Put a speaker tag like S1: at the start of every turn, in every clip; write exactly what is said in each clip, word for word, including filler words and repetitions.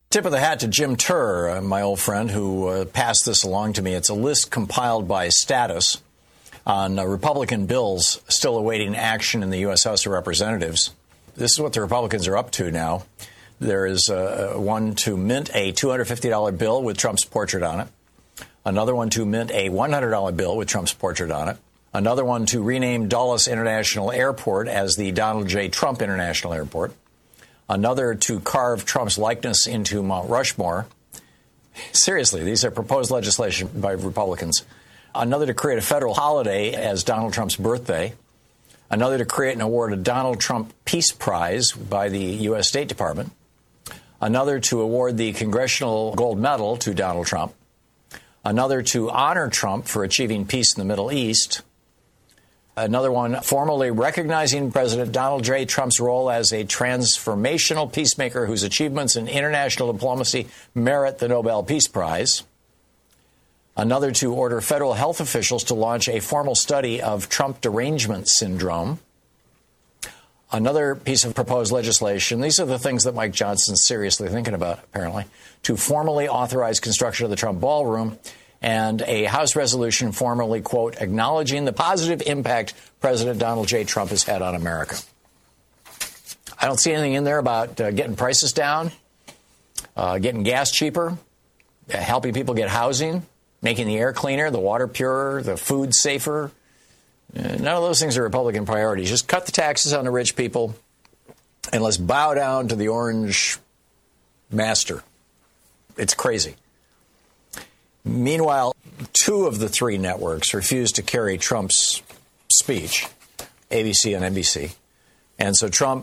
S1: Tip of the hat to Jim Turr, uh, my old friend, who uh, passed this along to me. It's a list compiled by Status on uh, Republican bills still awaiting action in the U S House of Representatives. This is what the Republicans are up to now. There is uh, one to mint a two hundred fifty dollars bill with Trump's portrait on it. Another one to mint a one hundred dollars bill with Trump's portrait on it. Another one to rename Dulles International Airport as the Donald J. Trump International Airport. Another to carve Trump's likeness into Mount Rushmore. Seriously, these are proposed legislation by Republicans. Another to create a federal holiday as Donald Trump's birthday. Another to create and award a Donald Trump Peace Prize by the U S. State Department. Another to award the Congressional Gold Medal to Donald Trump. Another to honor Trump for achieving peace in the Middle East. Another one formally recognizing President Donald J. Trump's role as a transformational peacemaker whose achievements in international diplomacy merit the Nobel Peace Prize. Another to order federal health officials to launch a formal study of Trump derangement syndrome. Another piece of proposed legislation, these are the things that Mike Johnson's seriously thinking about, apparently, to formally authorize construction of the Trump Ballroom, and a House resolution formally, quote, acknowledging the positive impact President Donald J. Trump has had on America. I don't see anything in there about uh, getting prices down, uh, getting gas cheaper, uh, helping people get housing, making the air cleaner, the water purer, the food safer. Uh, none of those things are Republican priorities. Just cut the taxes on the rich people, and let's bow down to the orange master. It's crazy. Meanwhile, two of the three networks refused to carry Trump's speech, A B C and N B C. And so Trump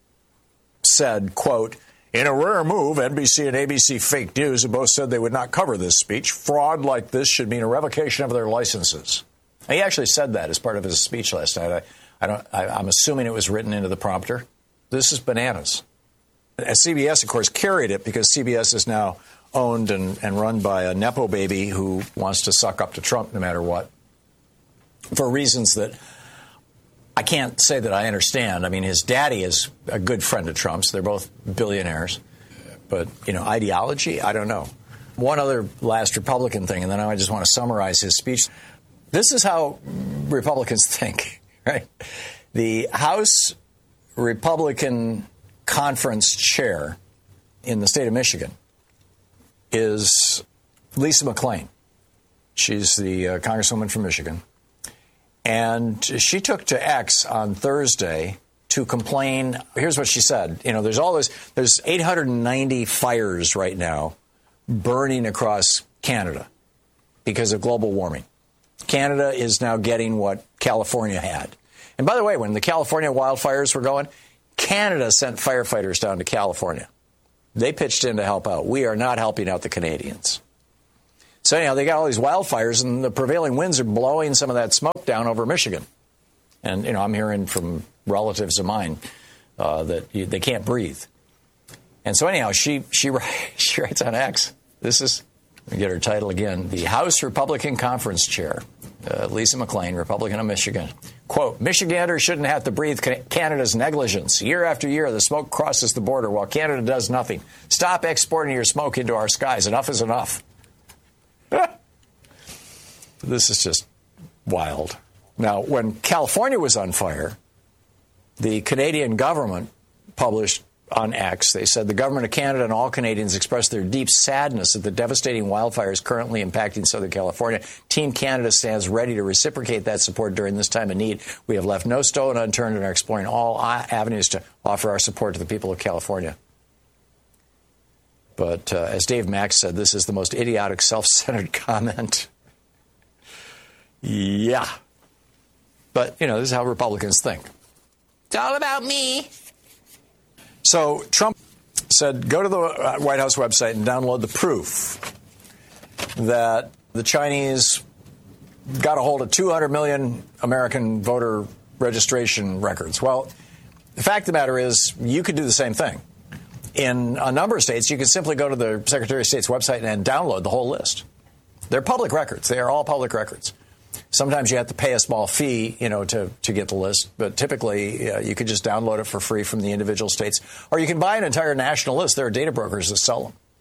S1: said, quote, in a rare move, N B C and A B C fake news have both said they would not cover this speech. Fraud like this should mean a revocation of their licenses. And he actually said that as part of his speech last night. I, I don't, I, I'm assuming it was written into the prompter. This is bananas. And C B S, of course, carried it because C B S is now owned and, and run by a Nepo baby who wants to suck up to Trump no matter what, for reasons that I can't say that I understand. I mean, his daddy is a good friend of Trump's. They're both billionaires. But, you know, ideology, I don't know. One other last Republican thing, and then I just want to summarize his speech. This is how Republicans think, right? The House Republican Conference chair in the state of Michigan is Lisa McClain. She's the uh, congresswoman from Michigan. And she took to X on Thursday to complain. Here's what she said. You know, there's all this, there's eight hundred ninety fires right now burning across Canada because of global warming. Canada is now getting what California had. And by the way, when the California wildfires were going, Canada sent firefighters down to California. They pitched in to help out. We are not helping out the Canadians. So anyhow, they got all these wildfires, and the prevailing winds are blowing some of that smoke down over Michigan. And, you know, I'm hearing from relatives of mine uh, that you, they can't breathe. And so anyhow, she she she writes on X. This is, let me get her title again, the House Republican Conference Chair, uh, Lisa McClain, Republican of Michigan. Quote, Michiganders shouldn't have to breathe Canada's negligence. Year after year, the smoke crosses the border while Canada does nothing. Stop exporting your smoke into our skies. Enough is enough. This is just wild. Now, when California was on fire, the Canadian government published on X, they said the government of Canada and all Canadians expressed their deep sadness at the devastating wildfires currently impacting Southern California. Team Canada stands ready to reciprocate that support during this time of need. We have left no stone unturned and are exploring all avenues to offer our support to the people of California. But uh, as Dave Max said, this is the most idiotic, self-centered comment. Yeah. But, you know, this is how Republicans think. It's all about me. So Trump said, go to the White House website and download the proof that the Chinese got a hold of two hundred million American voter registration records. Well, the fact of the matter is you could do the same thing. In a number of states, you can simply go to the Secretary of State's website and download the whole list. They're public records. They are all public records. Sometimes you have to pay a small fee, you know, to, to get the list. But typically, uh, you could just download it for free from the individual states. Or you can buy an entire national list. There are data brokers that sell them.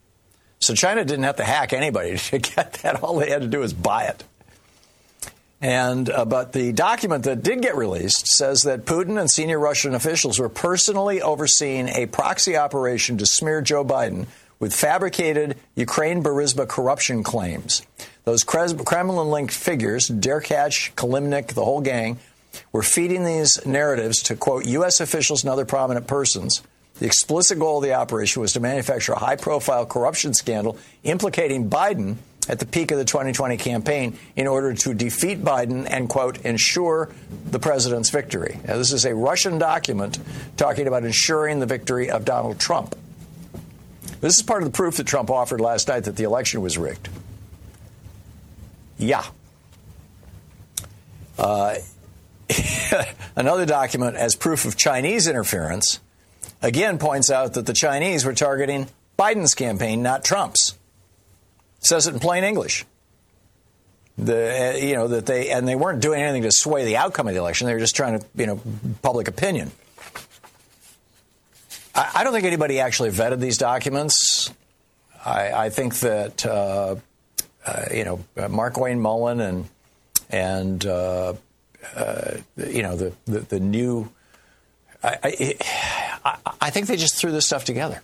S1: So China didn't have to hack anybody to get that. All they had to do was buy it. And uh, but the document that did get released says that Putin and senior Russian officials were personally overseeing a proxy operation to smear Joe Biden with fabricated Ukraine Burisma corruption claims. Those Kremlin-linked figures, Derkach, Kilimnik, the whole gang, were feeding these narratives to, quote, U S officials and other prominent persons. The explicit goal of the operation was to manufacture a high-profile corruption scandal implicating Biden at the peak of the twenty twenty campaign in order to defeat Biden and, quote, ensure the president's victory. Now, this is a Russian document talking about ensuring the victory of Donald Trump. This is part of the proof that Trump offered last night that the election was rigged. Yeah. Uh, another document as proof of Chinese interference again points out that the Chinese were targeting Biden's campaign, not Trump's. It says it in plain English. The, uh, you know, that they, and they weren't doing anything to sway the outcome of the election. They were just trying to, you know, public opinion. I, I don't think anybody actually vetted these documents. I, I think that, uh, uh, you know, Mark Wayne Mullen and, and uh, uh, you know, the, the, the new, I, I, I think they just threw this stuff together.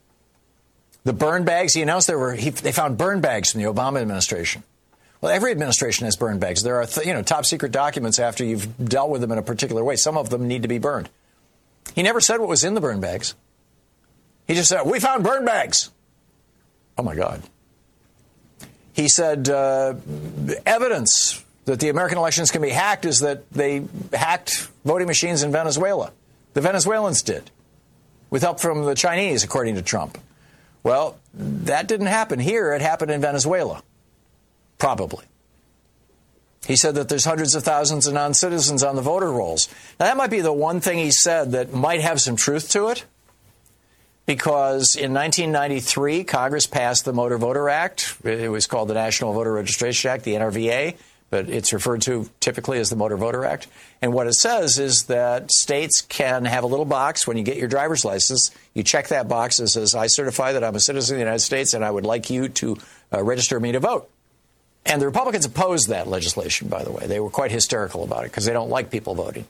S1: The burn bags, he announced there were, he, they found burn bags from the Obama administration. Well, every administration has burn bags. There are, th- you know, top secret documents after you've dealt with them in a particular way. Some of them need to be burned. He never said what was in the burn bags. He just said, we found burn bags. Oh, my God. He said uh, evidence that the American elections can be hacked is that they hacked voting machines in Venezuela. The Venezuelans did, with help from the Chinese, according to Trump. Well, that didn't happen here. It happened in Venezuela. Probably. He said that there's hundreds of thousands of non-citizens on the voter rolls. Now, that might be the one thing he said that might have some truth to it, because in nineteen ninety-three, Congress passed the Motor Voter Act. It was called the National Voter Registration Act, the N R V A, but it's referred to typically as the Motor Voter Act. And what it says is that states can have a little box when you get your driver's license. You check that box that says, I certify that I'm a citizen of the United States and I would like you to uh, register me to vote. And the Republicans opposed that legislation, by the way. They were quite hysterical about it because they don't like people voting.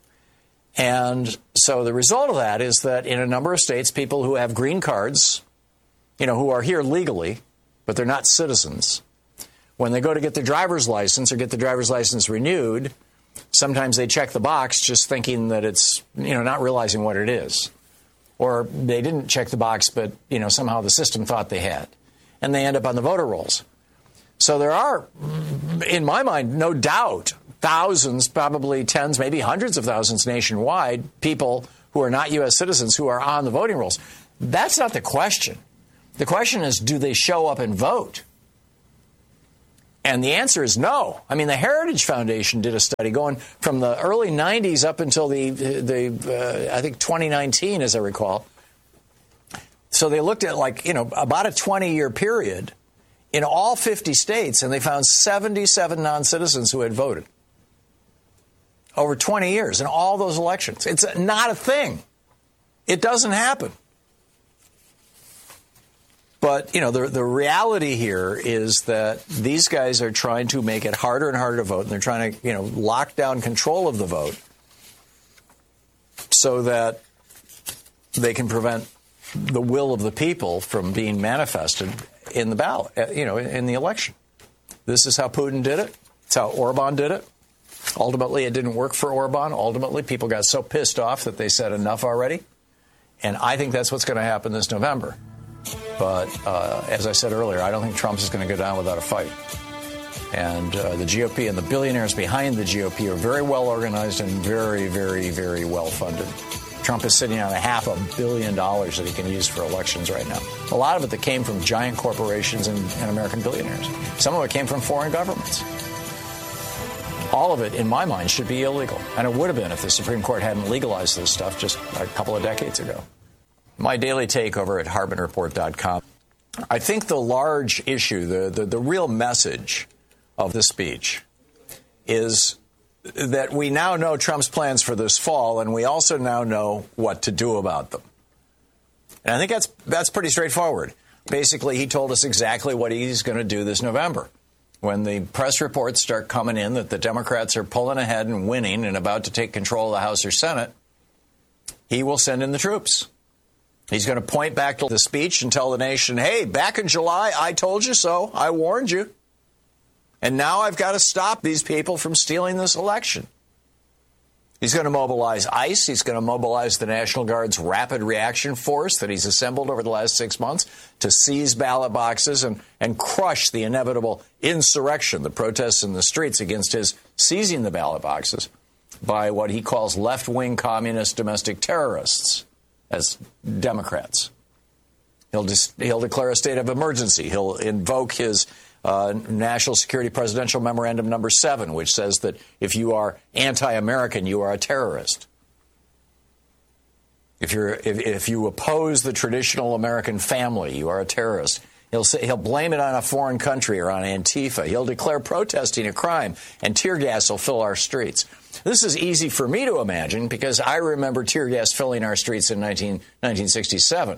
S1: And so the result of that is that in a number of states, people who have green cards, you know, who are here legally, but they're not citizens, when they go to get their driver's license or get the driver's license renewed, sometimes they check the box just thinking that it's, you know, not realizing what it is. Or they didn't check the box, but, you know, somehow the system thought they had. And they end up on the voter rolls. So there are, in my mind, no doubt, thousands, probably tens, maybe hundreds of thousands nationwide, people who are not U S citizens who are on the voting rolls. That's not the question. The question is, do they show up and vote? And the answer is no. I mean, the Heritage Foundation did a study going from the early nineties up until the, the uh, I think, twenty nineteen, as I recall. So they looked at, like, you know, about a twenty-year period in all fifty states, and they found seventy-seven non-citizens who had voted over twenty years in all those elections. It's not a thing. It doesn't happen. But, you know, the the reality here is that these guys are trying to make it harder and harder to vote, and they're trying to, you know, lock down control of the vote so that they can prevent the will of the people from being manifested in the ballot, you know, in the election. This is how Putin did it. It's how Orban did it. Ultimately, it didn't work for Orban. Ultimately, people got so pissed off that they said enough already. And I think that's what's going to happen this November. But uh, as I said earlier, I don't think Trump is going to go down without a fight. And uh, the G O P and the billionaires behind the G O P are very well organized and very, very, very well funded. Trump is sitting on a half a billion dollars that he can use for elections right now. A lot of it that came from giant corporations and, and American billionaires. Some of it came from foreign governments. All of it, in my mind, should be illegal. And it would have been if the Supreme Court hadn't legalized this stuff just a couple of decades ago. My daily take over at Harbin Report dot com. I think the large issue, the, the, the real message of the speech is that we now know Trump's plans for this fall, and we also now know what to do about them. And I think that's that's pretty straightforward. Basically, he told us exactly what he's going to do this November. When the press reports start coming in that the Democrats are pulling ahead and winning and about to take control of the House or Senate, he will send in the troops. He's going to point back to the speech and tell the nation, hey, back in July, I told you so. I warned you. And now I've got to stop these people from stealing this election. He's going to mobilize ICE. He's going to mobilize the National Guard's Rapid Reaction Force that he's assembled over the last six months to seize ballot boxes and, and crush the inevitable insurrection, the protests in the streets against his seizing the ballot boxes by what he calls left-wing communist domestic terrorists as Democrats. He'll, dis- he'll declare a state of emergency. He'll invoke his Uh, National Security Presidential Memorandum number seven, which says that if you are anti-American, you are a terrorist. If you're if, if you oppose the traditional American family, you are a terrorist. He'll say, he'll blame it on a foreign country or on Antifa. He'll declare protesting a crime, and tear gas will fill our streets. This is easy for me to imagine because I remember tear gas filling our streets in nineteen sixty-seven.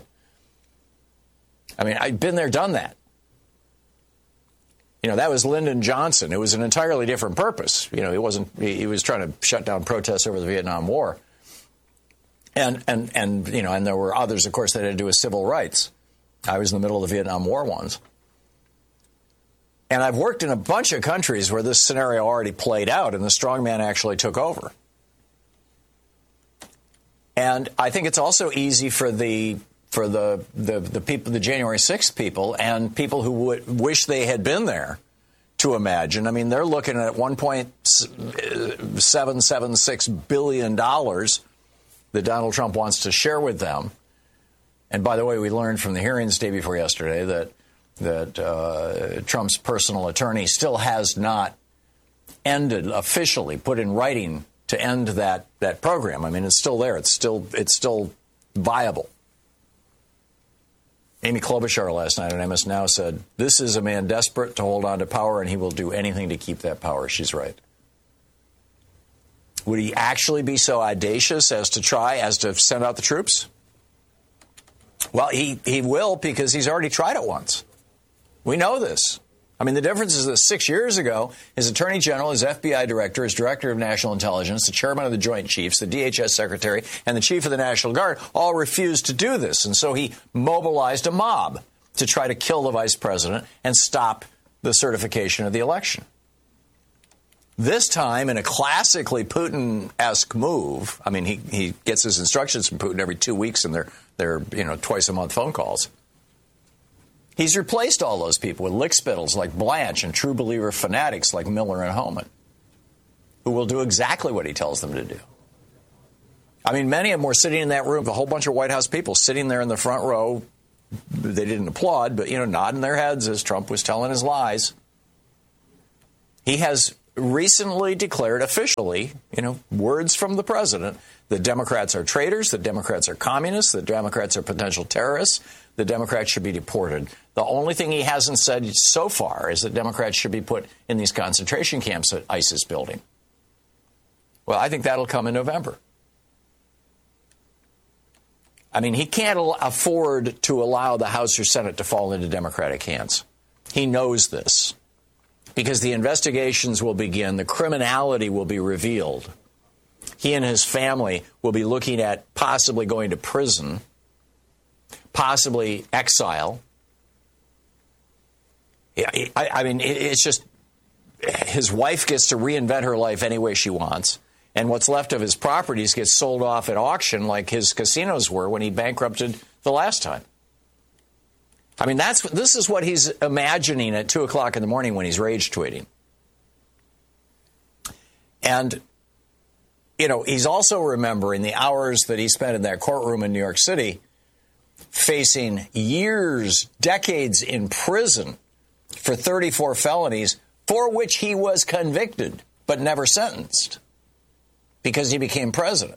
S1: I mean, I've been there, done that. You know, that was Lyndon Johnson. It was an entirely different purpose. You know, he wasn't, he, he was trying to shut down protests over the Vietnam War. And, and, and, you know, and there were others, of course, that had to do with civil rights. I was in the middle of the Vietnam War ones. And I've worked in a bunch of countries where this scenario already played out and the strongman actually took over. And I think it's also easy for the for the, the, the people, the January sixth people and people who would wish they had been there to imagine. I mean, they're looking at one point seven seven six billion dollars that Donald Trump wants to share with them. And by the way, we learned from the hearings day before yesterday that that uh, Trump's personal attorney still has not ended, officially put in writing to end that, that program. I mean, it's still there. It's still it's still viable. Amy Klobuchar last night on M S Now said, this is a man desperate to hold on to power, and he will do anything to keep that power. She's right. Would he actually be so audacious as to try, as to send out the troops? Well, he, he will, because he's already tried it once. We know this. I mean, the difference is that six years ago, his attorney general, his F B I director, his director of national intelligence, the chairman of the Joint Chiefs, the D H S secretary, and the chief of the National Guard all refused to do this. And so he mobilized a mob to try to kill the vice president and stop the certification of the election. This time, in a classically Putin-esque move, I mean, he, he gets his instructions from Putin every two weeks in their, their you know, twice-a-month phone calls. He's replaced all those people with lickspittles like Blanche and true believer fanatics like Miller and Homan, who will do exactly what he tells them to do. I mean, many of them were sitting in that room, a whole bunch of White House people sitting there in the front row. They didn't applaud, but, you know, nodding their heads as Trump was telling his lies. He has recently declared officially, you know, words from the president, the Democrats are traitors, the Democrats are communists, the Democrats are potential terrorists, the Democrats should be deported. The only thing he hasn't said so far is that Democrats should be put in these concentration camps that ICE is building. Well, I think that'll come in November. I mean, he can't afford to allow the House or Senate to fall into Democratic hands. He knows this. Because the investigations will begin, the criminality will be revealed. He and his family will be looking at possibly going to prison, possibly exile. I, I mean, it's just his wife gets to reinvent her life any way she wants. And what's left of his properties gets sold off at auction like his casinos were when he bankrupted the last time. I mean, that's this is what he's imagining at two o'clock in the morning when he's rage tweeting. And, you know, he's also remembering the hours that he spent in that courtroom in New York City facing years, decades in prison for thirty-four felonies for which he was convicted but never sentenced because he became president.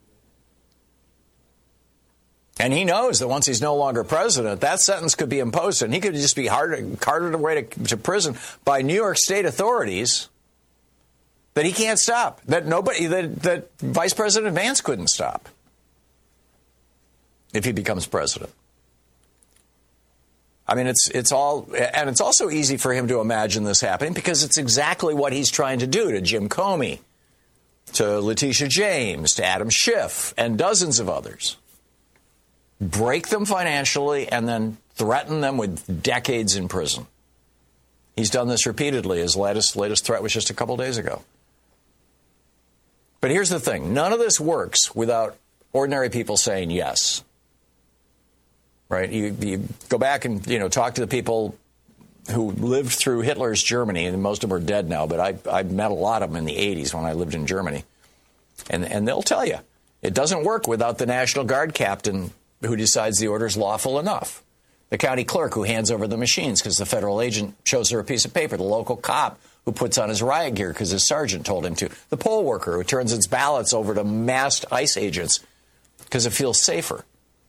S1: And he knows that once he's no longer president, that sentence could be imposed, and he could just be hard, carted away to, to prison by New York State authorities that he can't stop, that nobody, that, that Vice President Vance couldn't stop if he becomes president. I mean, it's it's all, and it's also easy for him to imagine this happening because it's exactly what he's trying to do to Jim Comey, to Letitia James, to Adam Schiff, and dozens of others. Break them financially and then threaten them with decades in prison. He's done this repeatedly. His latest, latest threat was just a couple days ago. But here's the thing. None of this works without ordinary people saying yes. Right? You, you go back and, you know, talk to the people who lived through Hitler's Germany, and most of them are dead now, but I, I met a lot of them in the eighties when I lived in Germany. And, and they'll tell you, it doesn't work without the National Guard captain who decides the order is lawful enough. The county clerk who hands over the machines because the federal agent shows her a piece of paper. The local cop who puts on his riot gear because his sergeant told him to. The poll worker who turns its ballots over to masked ICE agents because it feels safer.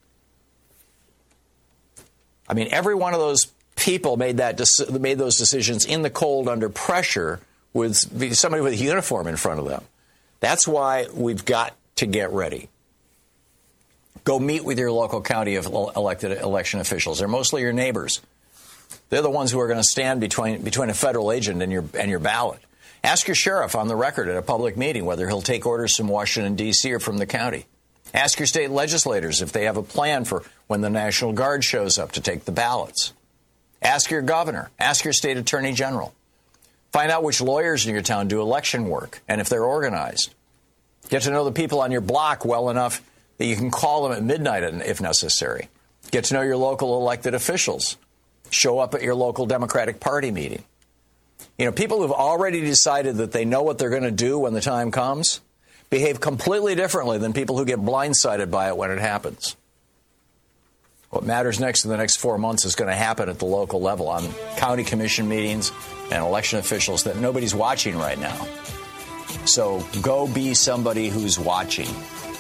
S1: I mean, every one of those people made that made those decisions in the cold under pressure with somebody with a uniform in front of them. That's why we've got to get ready. Go meet with your local county of elected election officials. They're mostly your neighbors. They're the ones who are going to stand between between a federal agent and your and your ballot. Ask your sheriff on the record at a public meeting whether he'll take orders from Washington, D C or from the county. Ask your state legislators if they have a plan for when the National Guard shows up to take the ballots. Ask your governor. Ask your state attorney general. Find out which lawyers in your town do election work and if they're organized. Get to know the people on your block well enough that you can call them at midnight if necessary. Get to know your local elected officials. Show up at your local Democratic Party meeting. You know, people who've already decided that they know what they're going to do when the time comes behave completely differently than people who get blindsided by it when it happens. What matters next in the next four months is going to happen at the local level on county commission meetings and election officials that nobody's watching right now. So go be somebody who's watching.